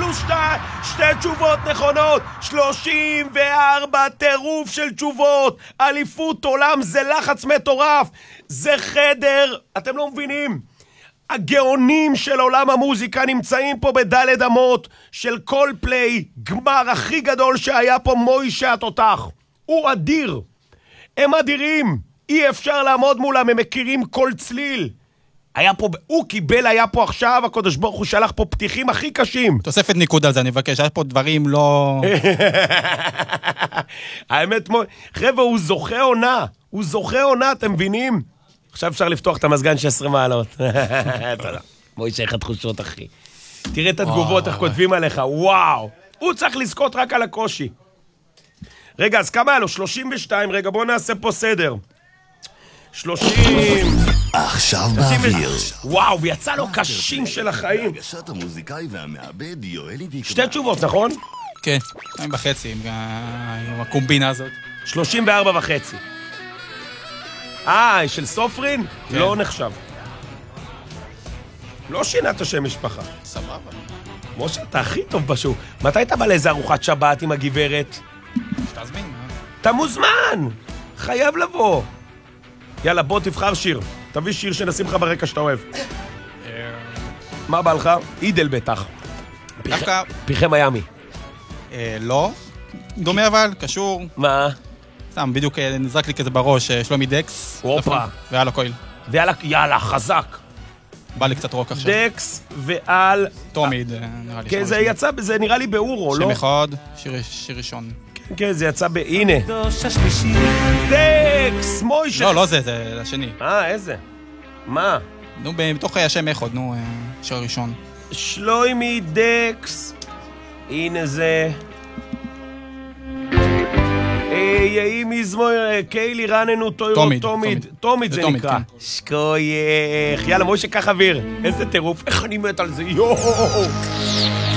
פלוס 2, שתי תשובות נכונות, 34 טירוף של תשובות, אליפות עולם, זה לחץ מטורף, זה חדר, אתם לא מבינים, הגאונים של עולם המוזיקה נמצאים פה בדלת אמות של כל פליי, גמר הכי גדול שהיה פה, מוישה התותח, הוא אדיר, הם אדירים, אי אפשר לעמוד מולם, הם מכירים כל צליל, היה פה, הוא קיבל, היה פה עכשיו, הקדוש ברוך הוא שלח פה פתיחים הכי קשים. תוספת ניקוד על זה, אני מבקש, יש פה דברים לא... האמת, חבר'ה, הוא זוכה עונה, אתם מבינים? עכשיו אפשר לפתוח את המזגן 16 מעלות. תודה. בואי שאיך התחושות, אחי. תראה את התגובות, איך כותבים עליך, וואו. הוא צריך לזכות רק על הקושי. רגע, אז כמה היה לו? 32, רגע, בואו נעשה פה סדר. 30... עכשיו באוויר. וואו, ויצא לו קשים של החיים. הגשת המוזיקאי והמעבד יואלי דיקמן. שתי תשובות, נכון? כן, 2.5 עם הקומבינה הזאת. 34.5. של סופרין? לא נחשב. לא שינה את השם משפחה. סבבה. משה, אתה הכי טוב בשוק. מתי אתה בא לאיזה ארוחת שבת עם הגברת? שתזמין. אתה מוזמן! חייב לבוא. יאללה, בוא תבחר שיר. תביא שיר שנשים לך ברקע שאתה אוהב. מה בא לך? אידל בטח. דווקא... פרחי מיאמי. לא. דומה אבל, קשור. מה? סתם, בדיוק נזרק לי כזה בראש, שלומי דקס. אופה. ועל הקויל. יאללה, חזק. בא לי קצת רוק עכשיו. דקס ועל... תומיד, נראה לי. כן, זה יצא, זה נראה לי באורו, לא? שם אחד, שיר ראשון. כן, זה יצא הנה. דקס, מוישה. לא, זה השני. איזה? מה? נו, בתוך השם אחד, נו, שיר ראשון. שלוימי דקס. הנה זה. יהי מזמור, קיילי רננו תומיד זה נקרא. שקוייך. יאללה, מוישה, קח אוויר. איזה טירוף, איך אני מת על זה, יואו.